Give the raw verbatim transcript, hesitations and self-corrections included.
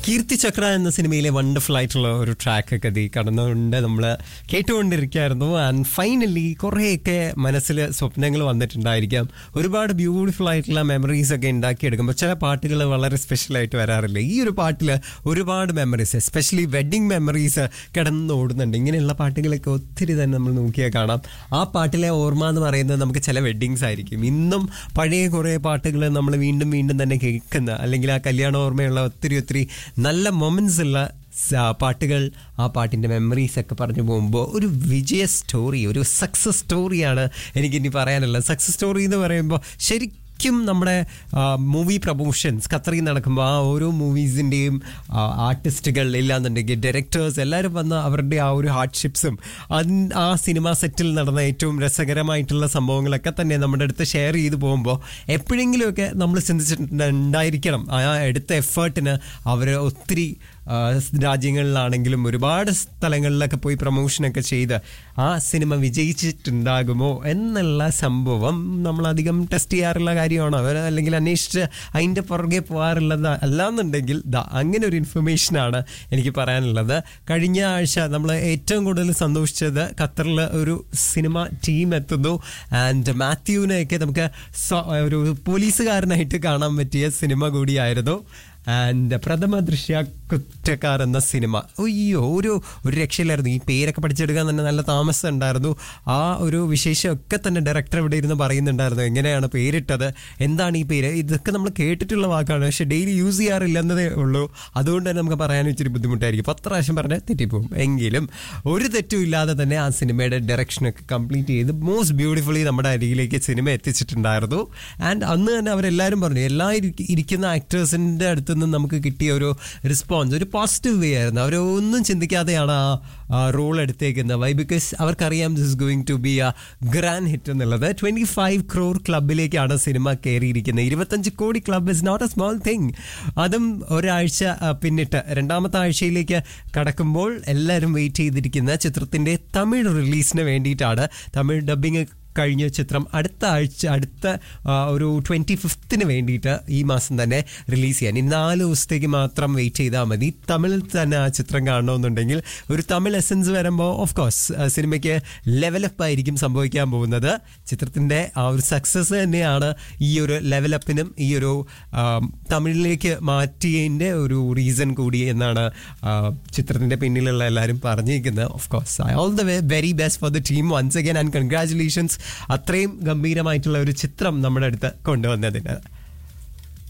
കീർത്തിചക്ര എന്ന സിനിമയിലെ വണ്ടർഫുൾ ആയിട്ടുള്ള ഒരു ട്രാക്കൊക്കെ ദീ കടന്നുകൊണ്ട് നമ്മൾ കേട്ടുകൊണ്ടിരിക്കുകയായിരുന്നു. ആൻഡ് ഫൈനലി കുറേയൊക്കെ മനസ്സിൽ സ്വപ്നങ്ങൾ വന്നിട്ടുണ്ടായിരിക്കാം. ഒരുപാട് ബ്യൂട്ടിഫുൾ ആയിട്ടുള്ള മെമ്മറീസ് ഒക്കെ ഉണ്ടാക്കിയെടുക്കുമ്പോൾ ചില പാട്ടുകൾ വളരെ സ്പെഷ്യലായിട്ട് വരാറില്ല. ഈ ഒരു പാട്ടിൽ ഒരുപാട് മെമ്മറീസ്, എസ്പെഷ്യലി വെഡ്ഡിങ് മെമ്മറീസ് കിടന്നോടുന്നുണ്ട്. ഇങ്ങനെയുള്ള പാട്ടുകളൊക്കെ ഒത്തിരി തന്നെ നമ്മൾ നോക്കിയാൽ കാണാം. ആ പാട്ടിലെ ഓർമ്മ എന്ന് പറയുന്നത് നമുക്ക് ചില വെഡ്ഡിങ്സ് ആയിരിക്കും. ഇന്നും പഴയ കുറേ പാട്ടുകൾ നമ്മൾ വീണ്ടും വീണ്ടും തന്നെ കേൾക്കുന്ന, അല്ലെങ്കിൽ ആ കല്യാണ ഓർമ്മയുള്ള ഒത്തിരി ഒത്തിരി നല്ല മൊമെന്റ്സ് ഉള്ള പാട്ടുകൾ, ആ പാട്ടിൻ്റെ മെമ്മറീസ് ഒക്കെ പറഞ്ഞു പോകുമ്പോൾ ഒരു വിജയ സ്റ്റോറി, ഒരു സക്സസ് സ്റ്റോറിയാണ് എനിക്കിനി പറയാനുള്ളത്. സക്സസ് സ്റ്റോറി എന്ന് പറയുമ്പോൾ ശരിക്കും നമ്മുടെ മൂവി പ്രൊമോഷൻസ് ഖത്തറിൽ നടക്കുമ്പോൾ ആ ഓരോ മൂവീസിൻ്റെയും ആർട്ടിസ്റ്റുകൾ ഇല്ലാന്നുണ്ടെങ്കിൽ ഡയറക്ടേഴ്സ് എല്ലാവരും വന്ന് അവരുടെ ആ ഒരു ഹാർഡ്ഷിപ്സും ആ സിനിമ സെറ്റിൽ നടന്ന ഏറ്റവും രസകരമായിട്ടുള്ള സംഭവങ്ങളൊക്കെ തന്നെ നമ്മുടെ അടുത്ത് ഷെയർ ചെയ്ത് പോകുമ്പോൾ എപ്പോഴെങ്കിലുമൊക്കെ നമ്മൾ ചിന്തിച്ചിട്ടുണ്ടായിരിക്കണം ആ എടുത്ത എഫേർട്ടിന് അവർ ഒത്തിരി രാജ്യങ്ങളിലാണെങ്കിലും ഒരുപാട് സ്ഥലങ്ങളിലൊക്കെ പോയി പ്രൊമോഷനൊക്കെ ചെയ്ത് ആ സിനിമ വിജയിച്ചിട്ടുണ്ടാകുമോ എന്നുള്ള സംഭവം നമ്മളധികം ടെസ്റ്റ് ചെയ്യാറുള്ള കാര്യമാണോ, അവർ അല്ലെങ്കിൽ അന്വേഷിച്ച് അതിൻ്റെ പുറകെ പോകാറുള്ളത് അല്ലാന്നുണ്ടെങ്കിൽ ദാ അങ്ങനെ ഒരു ഇൻഫർമേഷനാണ് എനിക്ക് പറയാനുള്ളത്. കഴിഞ്ഞ ആഴ്ച നമ്മൾ ഏറ്റവും കൂടുതൽ സന്തോഷിച്ചത് ഖത്തറിൽ ഒരു സിനിമ ടീം എത്തുന്നു. ആൻഡ് മാത്യുവിനെയൊക്കെ നമുക്ക് ഒരു പോലീസുകാരനായിട്ട് കാണാൻ പറ്റിയ സിനിമ കൂടിയായിരുന്നു. ആൻഡ് പ്രഥമ ദൃശ്യ കുറ്റക്കാർ എന്ന സിനിമ, അയ്യോ ഒരു ഒരു രക്ഷയിലായിരുന്നു. ഈ പേരൊക്കെ പഠിച്ചെടുക്കാൻ തന്നെ നല്ല താമസം ഉണ്ടായിരുന്നു. ആ ഒരു വിശേഷമൊക്കെ തന്നെ ഡയറക്ടർ ഇവിടെ ഇരുന്ന് പറയുന്നുണ്ടായിരുന്നു, എങ്ങനെയാണ് പേരിട്ടത്, എന്താണ് ഈ പേര്, ഇതൊക്കെ നമ്മൾ കേട്ടിട്ടുള്ള വാക്കാണ്, പക്ഷെ ഡെയിലി യൂസ് ചെയ്യാറില്ലെന്നതേ ഉള്ളൂ. അതുകൊണ്ട് തന്നെ നമുക്ക് പറയാൻ ഇച്ചിരി ബുദ്ധിമുട്ടായിരിക്കും. പത്ത് പ്രാവശ്യം പറഞ്ഞാൽ തെറ്റിപ്പോവും. എങ്കിലും ഒരു തെറ്റും ഇല്ലാതെ തന്നെ ആ സിനിമയുടെ ഡയറക്ഷനൊക്കെ കംപ്ലീറ്റ് ചെയ്ത് മോസ്റ്റ് ബ്യൂട്ടിഫുള്ളി നമ്മുടെ അരികിലേക്ക് സിനിമ എത്തിച്ചിട്ടുണ്ടായിരുന്നു. ആൻഡ് അന്ന് തന്നെ അവരെല്ലാവരും പറഞ്ഞു, എല്ലാ ഇരിക്കുന്ന ആക്ടേഴ്സിൻ്റെ അടുത്ത് നമുക്ക് കിട്ടിയ ഒരു റെസ്പോൺസ് ഒരു പോസിറ്റീവ് വേ ആയിരുന്നു. അവരൊന്നും ചിന്തിക്കാതെയാണ് ആ റോൾ എടുത്തേക്കുന്നത്. വൈ? ബിക്കോസ് അവർക്കറിയാം this is going to B A grand hit എന്നുള്ളത്. Twenty five crore ക്ലബിലേക്കാണ് cinema കയറിയിരിക്കുന്നത്. ഇരുപത്തഞ്ച് കോടി club is not A small thing. അതും ഒരാഴ്ച പിന്നിട്ട് രണ്ടാമത്തെ ആഴ്ചയിലേക്ക് കടക്കുമ്പോൾ എല്ലാവരും വെയിറ്റ് ചെയ്തിരിക്കുന്ന ചിത്രത്തിൻ്റെ തമിഴ് റിലീസിന് വേണ്ടിയിട്ടാണ്. തമിഴ് ഡബ്ബിങ് കഴിഞ്ഞ ചിത്രം അടുത്ത ആഴ്ച അടുത്ത ഒരു ട്വൻറ്റി ഫിഫ്ത്തിന് വേണ്ടിയിട്ട് ഈ മാസം തന്നെ റിലീസ് ചെയ്യാൻ. ഇനി നാല് ദിവസത്തേക്ക് മാത്രം വെയിറ്റ് ചെയ്താൽ മതി. തമിഴിൽ തന്നെ ആ ചിത്രം കാണണമെന്നുണ്ടെങ്കിൽ ഒരു തമിഴ് എസൻസ് വരുമ്പോൾ ഓഫ് കോഴ്സ് സിനിമയ്ക്ക് ലെവലപ്പ് ആയിരിക്കും സംഭവിക്കാൻ പോകുന്നത്. ചിത്രത്തിൻ്റെ ആ ഒരു സക്സസ് തന്നെയാണ് ഈ ഒരു ലെവലപ്പിനും ഈ ഒരു തമിഴിലേക്ക് മാറ്റിയതിൻ്റെ ഒരു റീസൺ കൂടി എന്നാണ് ചിത്രത്തിൻ്റെ പിന്നിലുള്ള എല്ലാവരും പറഞ്ഞിരിക്കുന്നത്. Of course I all the way very best for the team once again and congratulations അത്രയും ഗംഭീരമായിട്ടുള്ള ഒരു ചിത്രം നമ്മുടെ അടുത്ത് കൊണ്ടുവന്നതിന്.